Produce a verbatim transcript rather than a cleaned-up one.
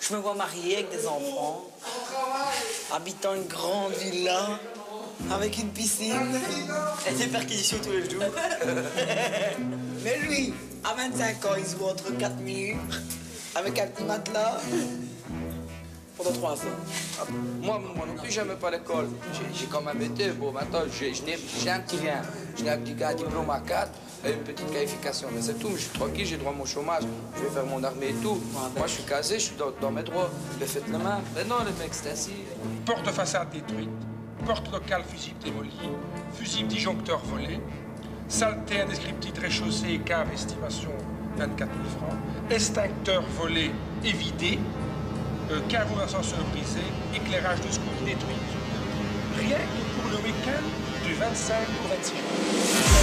Je me vois mariée avec des enfants, habitant une grande villa, avec une piscine et des perquisitions tous les jours. Mais lui, à vingt-cinq ans, il se voit entre quatre murs, avec un petit matelas, pendant trois ans. Moi, moi non plus, j'aimais pas l'école. J'ai quand même été, bon, maintenant, j'ai un petit rien. J'ai un petit un diplôme à quatre et une petite qualification. Mais c'est tout, mais je suis tranquille, j'ai droit à mon chômage. Je vais faire mon armée et tout. Moi, je suis casé, je suis dans, dans mes droits. Mais faites le même. Mais non, les mecs, c'est ainsi. Porte de façade détruite, porte locale fusible démolie, fusible disjoncteur volé, saleté indescriptible rez-chaussée, cave estimation vingt-quatre mille francs, extincteur volé et vidé, euh, carreau d'ascenseur brisé, éclairage de secours détruit. Rien que pour le week-end du vingt-cinq au vingt-six.